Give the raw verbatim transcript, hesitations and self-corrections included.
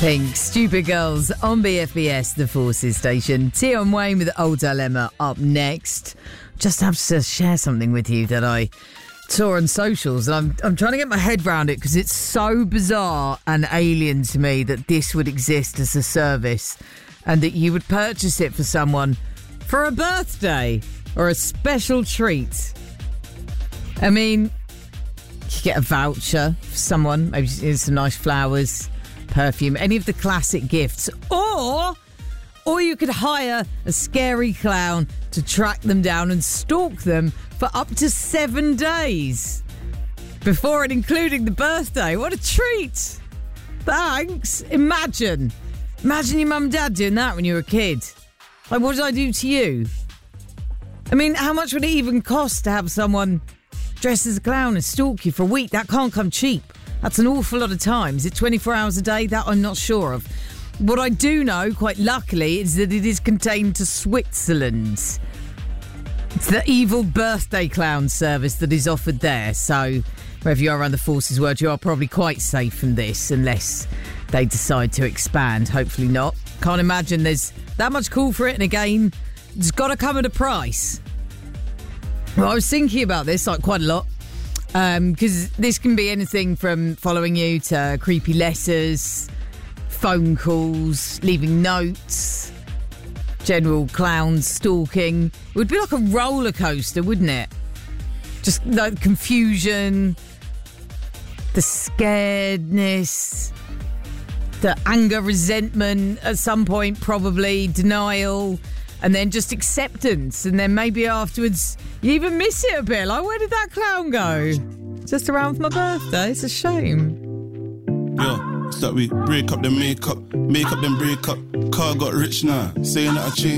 Pink, Stupid Girls on B F B S, the Forces station. Tion Wayne with Old Dilemma up next. Just have to share something with you that I saw on socials, and I'm I'm trying to get my head around it because it's so bizarre and alien to me that this would exist as a service and that you would purchase it for someone for a birthday or a special treat. I mean, you get a voucher for someone, maybe some nice flowers, perfume, any of the classic gifts, or or you could hire a scary clown to track them down and stalk them for up to seven days before and including the birthday. What a treat. Thanks. Imagine imagine your mum and dad doing that when you were a kid. Like, what did I do to you? I mean, how much would it even cost to have someone dressed as a clown and stalk you for a week? That can't come cheap. That's an awful lot of time. Is it twenty-four hours a day? That I'm not sure of. What I do know, quite luckily, is that it is contained to Switzerland. It's the evil birthday clown service that is offered there. So wherever you are around the Forces world, you are probably quite safe from this, unless they decide to expand. Hopefully not. Can't imagine there's that much call for it. And again, it's got to come at a price. Well, I was thinking about this like quite a lot. Because um, this can be anything from following you to creepy letters, phone calls, leaving notes, general clown stalking. It would be like a roller coaster, wouldn't it? Just like confusion, the scaredness, the anger, resentment at some point, probably denial, and then just acceptance. And then maybe afterwards you even miss it a bit. Like, where did that clown go? Just around for my birthday. It's a shame. Yeah, it's like we break up, then make up. Make up, then break up. Car got rich now. Saying that I changed.